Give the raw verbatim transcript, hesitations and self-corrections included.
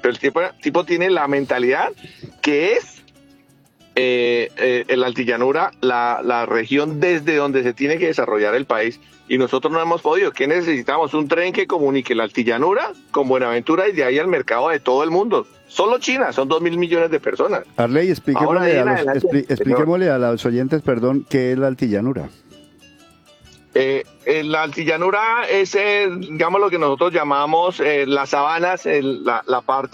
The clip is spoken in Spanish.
Pero el tipo, tipo tiene la mentalidad que es eh, eh, el altillanura, la, la región desde donde se tiene que desarrollar el país. Y nosotros no hemos podido. ¿Qué necesitamos? Un tren que comunique la altillanura con Buenaventura y de ahí al mercado de todo el mundo. Solo China, son dos mil millones de personas. Arley, expliquémosle, a los, adelante, expli, expliquémosle a los oyentes, perdón, qué es la altillanura. Eh, eh, la altillanura es, eh, digamos, lo que nosotros llamamos eh, las sabanas, eh, la, la parte